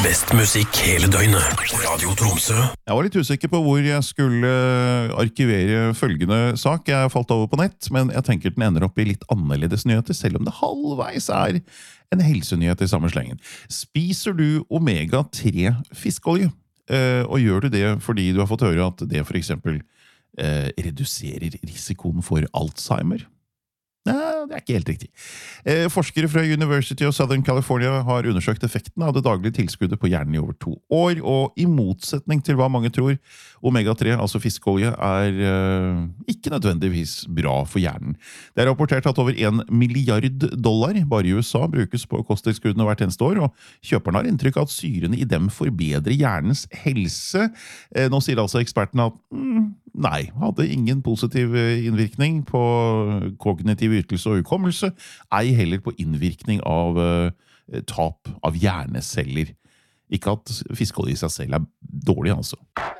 Best musikk hele døgnet. Radio Tromsø. Jeg var litt usikker på hvor jeg skulle arkivere følgende sak. Jeg falt over på nett, men jeg tenker den ender opp i litt annerledes nyheter, selv om det halvveis er en helsenyhet i samme slengen. Spiser du omega-3 fiskeolje? Og gjør du det fordi du har fått høre at det for eksempel reduserer risikoen for Alzheimer? Nei, det er ikke helt riktig. Forskere fra University of Southern California har undersøkt effekten av det daglige tilskuddet på hjernen i over 2 år, og i motsetning til hva mange tror, omega-3, altså fiskeolje, er ikke nødvendigvis bra for hjernen. Det er rapportert at over $1 milliard bare i USA brukes på kosttilskuddene hvert eneste år, og kjøperne har inntrykk av at syrene i dem forbedrer hjernens helse. Nå sier altså ekspertene at nei, hadde ingen positiv innvirkning på kognitiv ytelse og hukommelse, ei heller på innvirkning av tap av hjerneceller. Ikke at fiskeolje i seg selv er dårlig, altså.